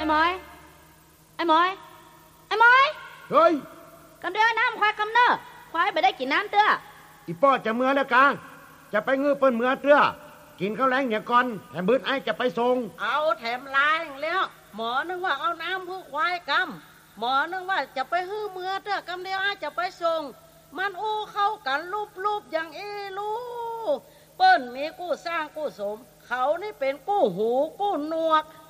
หมอยไอ้หมอยไอ้หมอยเฮ้ยกำเดือน้ำควายกำเนอควายไปได้กินน้ำเตื้ออีป้อจะเมื่อแล้วกาจะไปงื้อเปิ้นเมื่อเตื้อกินข้าวแรงอย่าก่อนแถมบืดไอ้จะไปส่งเอาแถมลายแล้วหมอนึกว่าเอาน้ำเพื่อควายกำหมอนึกว่าจะไปฮื้อเมื่อเตื้อกำเดียวอาจจะไปส่งมันอู้เข้ากันรูปอย่างรู้เปิ้นมีกู้สร้างกู้สมเขานี่เป็นกู้หูกู้หนวก